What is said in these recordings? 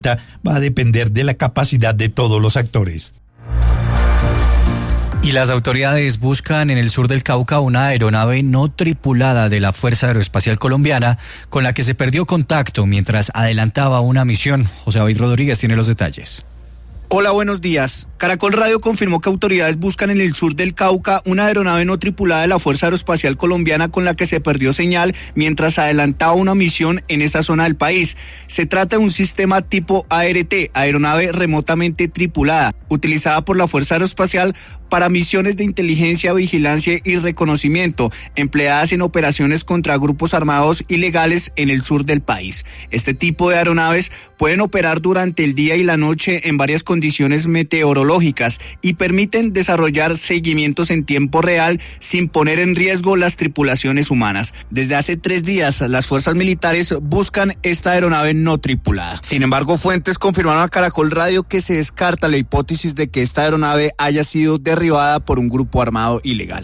va a depender de la capacidad de todos los actores. Y las autoridades buscan en el sur del Cauca una aeronave no tripulada de la Fuerza Aeroespacial Colombiana con la que se perdió contacto mientras adelantaba una misión. José David Rodríguez tiene los detalles. Hola, buenos días. Caracol Radio confirmó que autoridades buscan en el sur del Cauca una aeronave no tripulada de la Fuerza Aeroespacial Colombiana con la que se perdió señal mientras adelantaba una misión en esa zona del país. Se trata de un sistema tipo ART, aeronave remotamente tripulada, utilizada por la Fuerza Aeroespacial para misiones de inteligencia, vigilancia y reconocimiento, empleadas en operaciones contra grupos armados ilegales en el sur del país. Este tipo de aeronaves pueden operar durante el día y la noche en varias condiciones meteorológicas y permiten desarrollar seguimientos en tiempo real sin poner en riesgo las tripulaciones humanas. Desde hace 3 días, las fuerzas militares buscan esta aeronave no tripulada. Sin embargo, fuentes confirmaron a Caracol Radio que se descarta la hipótesis de que esta aeronave haya sido derribada por un grupo armado ilegal.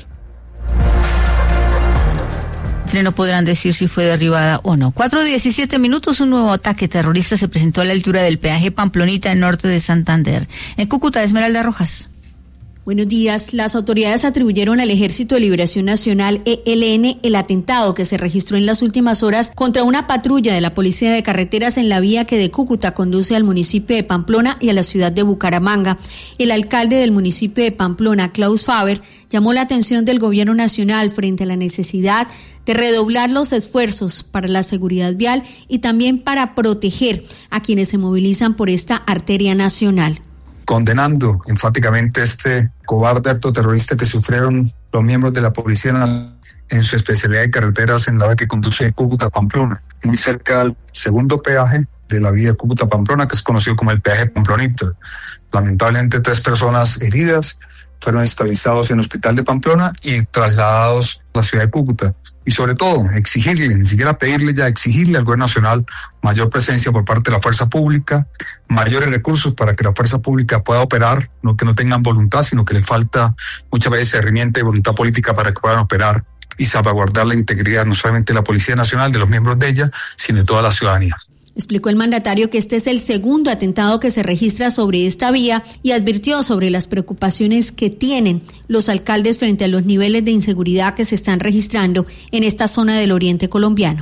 No podrán decir si fue derribada o no. 4:17, un nuevo ataque terrorista se presentó a la altura del peaje Pamplonita, en norte de Santander. En Cúcuta, Esmeralda Rojas. Buenos días. Las autoridades atribuyeron al Ejército de Liberación Nacional, ELN, el atentado que se registró en las últimas horas contra una patrulla de la Policía de Carreteras en la vía que de Cúcuta conduce al municipio de Pamplona y a la ciudad de Bucaramanga. El alcalde del municipio de Pamplona, Klaus Faber, llamó la atención del gobierno nacional frente a la necesidad de redoblar los esfuerzos para la seguridad vial y también para proteger a quienes se movilizan por esta arteria nacional. Condenando enfáticamente este cobarde acto terrorista que sufrieron los miembros de la Policía Nacional en su especialidad de carreteras en la vía que conduce de Cúcuta a Pamplona, muy cerca al segundo peaje de la vía Cúcuta-Pamplona, que es conocido como el peaje Pamplonita. Lamentablemente 3 personas heridas fueron estabilizados en el hospital de Pamplona y trasladados a la ciudad de Cúcuta. Y sobre todo, exigirle, ni siquiera pedirle ya, exigirle al gobierno nacional mayor presencia por parte de la fuerza pública, mayores recursos para que la fuerza pública pueda operar, no que no tengan voluntad, sino que le falta muchas veces herramienta y voluntad política para que puedan operar y salvaguardar la integridad no solamente de la Policía Nacional, de los miembros de ella, sino de toda la ciudadanía. Explicó el mandatario que este es el segundo atentado que se registra sobre esta vía y advirtió sobre las preocupaciones que tienen los alcaldes frente a los niveles de inseguridad que se están registrando en esta zona del oriente colombiano.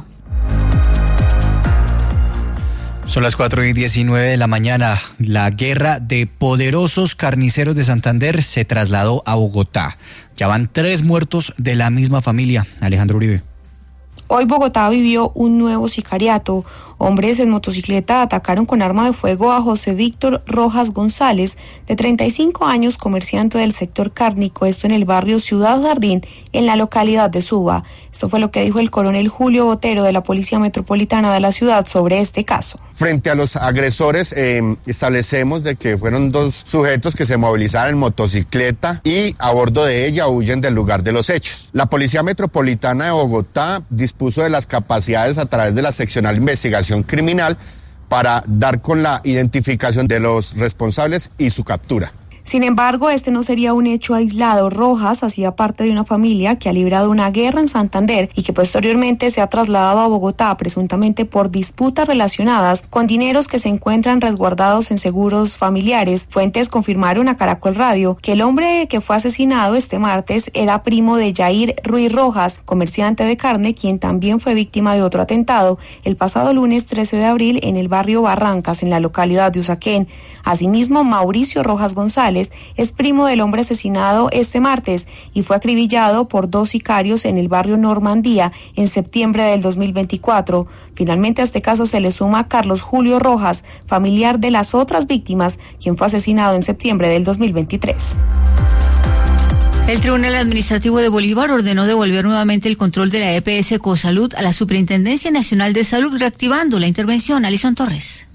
Son las 4:19 de la mañana. La guerra de poderosos carniceros de Santander se trasladó a Bogotá. Ya van 3 muertos de la misma familia. Alejandro Uribe. Hoy Bogotá vivió un nuevo sicariato. Hombres en motocicleta atacaron con arma de fuego a José Víctor Rojas González, de 35 años, comerciante del sector cárnico, esto en el barrio Ciudad Jardín, en la localidad de Suba. Esto fue lo que dijo el coronel Julio Botero de la Policía Metropolitana de la ciudad sobre este caso. Frente a los agresores, establecemos de que fueron 2 sujetos que se movilizaron en motocicleta y a bordo de ella huyen del lugar de los hechos. La Policía Metropolitana de Bogotá dispuso de las capacidades a través de la seccional investigación criminal para dar con la identificación de los responsables y su captura. Sin embargo, este no sería un hecho aislado. Rojas hacía parte de una familia que ha librado una guerra en Santander y que posteriormente se ha trasladado a Bogotá, presuntamente por disputas relacionadas con dineros que se encuentran resguardados en seguros familiares. Fuentes confirmaron a Caracol Radio que el hombre que fue asesinado este martes era primo de Yair Ruiz Rojas, comerciante de carne, quien también fue víctima de otro atentado el pasado lunes 13 de abril en el barrio Barrancas, en la localidad de Usaquén. Asimismo, Mauricio Rojas González es primo del hombre asesinado este martes y fue acribillado por 2 sicarios en el barrio Normandía en septiembre del 2024. Finalmente a este caso se le suma Carlos Julio Rojas, familiar de las otras víctimas, quien fue asesinado en septiembre del 2023. El Tribunal Administrativo de Bolívar ordenó devolver nuevamente el control de la EPS Cosalud a la Superintendencia Nacional de Salud, reactivando la intervención. Alison Torres.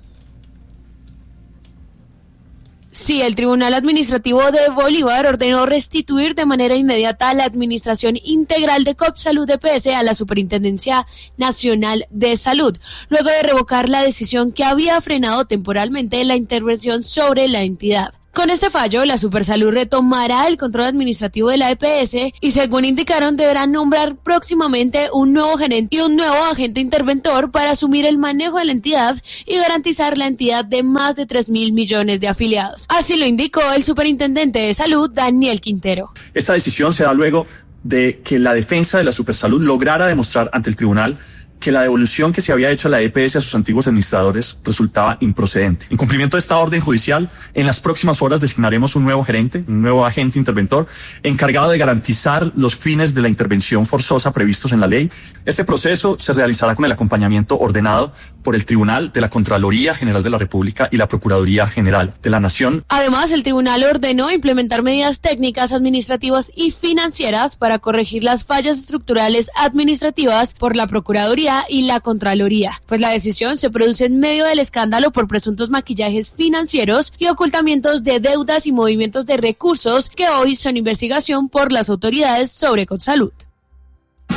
Sí, el Tribunal Administrativo de Bolívar ordenó restituir de manera inmediata la administración integral de Copsalud EPS a la Superintendencia Nacional de Salud, luego de revocar la decisión que había frenado temporalmente la intervención sobre la entidad. Con este fallo, la Supersalud retomará el control administrativo de la EPS y, según indicaron, deberán nombrar próximamente un nuevo gerente y un nuevo agente interventor para asumir el manejo de la entidad y garantizar la entidad de más de 3.000 millones de afiliados. Así lo indicó el superintendente de salud, Daniel Quintero. Esta decisión se da luego de que la defensa de la Supersalud lograra demostrar ante el tribunal que la devolución que se había hecho a la EPS a sus antiguos administradores resultaba improcedente. En cumplimiento de esta orden judicial, en las próximas horas designaremos un nuevo gerente, un nuevo agente interventor, encargado de garantizar los fines de la intervención forzosa previstos en la ley. Este proceso se realizará con el acompañamiento ordenado por el Tribunal de la Contraloría General de la República y la Procuraduría General de la Nación. Además, el tribunal ordenó implementar medidas técnicas, administrativas y financieras para corregir las fallas estructurales administrativas por la Procuraduría y la Contraloría, pues la decisión se produce en medio del escándalo por presuntos maquillajes financieros y ocultamientos de deudas y movimientos de recursos que hoy son investigación por las autoridades sobre Copsalud.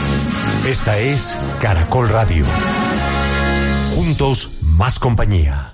Esta es Caracol Radio. Juntos, más compañía.